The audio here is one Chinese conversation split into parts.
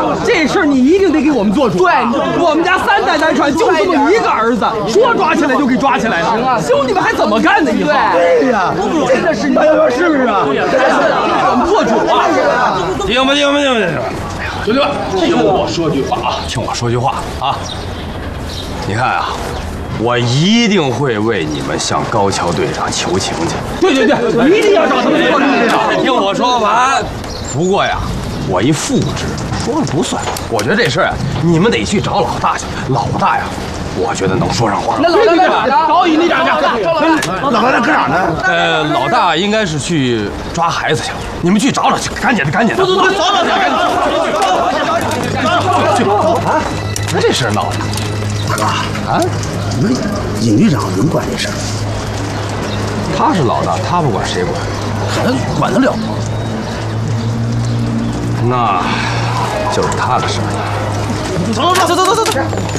这事儿你一定得给我们做主。对，我们家3代单传就这么一个儿子，说抓起来就给抓起来了。兄弟们还怎么干呢？以后对呀， 真的是你们是不是啊？我们做主啊！ 停吧！兄弟们，听我说句话啊！听我说句话啊！你看啊，我一定会为你们向高桥队长求情去。 对，一定要找他们做主。 听我说完。不过呀，我一副职说了不算。我觉得这事儿啊，你们得去找老大去。老大呀，我觉得能说上话。 那老大在哪呢？找你长去。 老大在搁哪呢？ 老大应该是去抓孩子去了。你们去找找去，赶紧的。走，去。这事儿闹的。 大哥啊，你们尹局长能管这事儿？ 他是老大，他不管谁管？ 咱管得了吗？ 那就是他的事儿。走。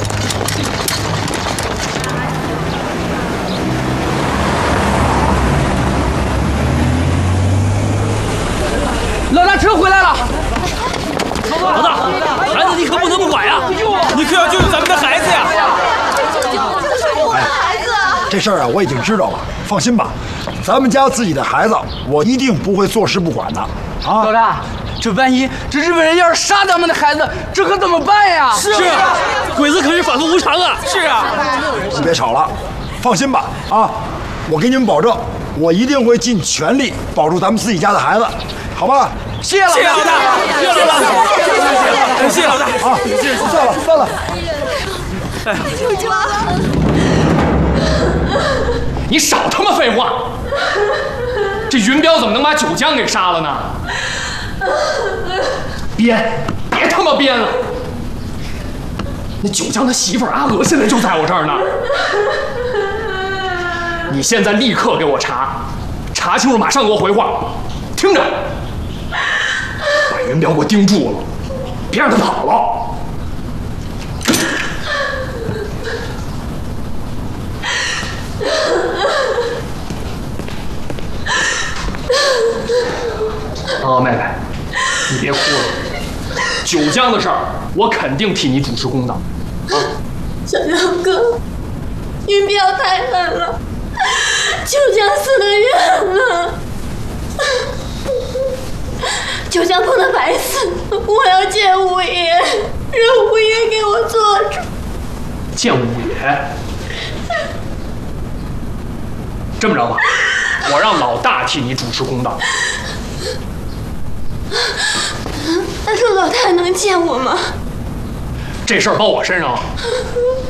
老大车回来了。 老大，孩子你可不能不管呀！你可要救救咱们的孩子呀！ 这事儿啊，我已经知道了。放心吧，咱们家自己的孩子，我一定不会坐视不管的。啊， 老大，这万一这日本人要是杀咱们的孩子，这可怎么办呀？ 是啊，鬼子可是反复无常啊！ 是啊， 你别吵了，放心吧。啊，我给你们保证，我一定会尽全力保住咱们自己家的孩子，好吧？ 谢老大， 谢老大啊！算了。 你少他妈废话！这云彪怎么能把九江给杀了呢？别他妈编了！那九江他媳妇阿娥现在就在我这儿呢。你现在立刻给我查清楚，马上给我回话。听着，把云彪给我盯住了，别让他跑了。妹妹，你别哭了。九江的事儿，我肯定替你主持公道。 小江哥，云彪太狠了，九江死得冤了。九江不能白死，我要见五爷，让五爷给我做主。 见五爷？这么着吧，我让老大替你主持公道。 但是老大能见我吗？ 这事儿包我身上。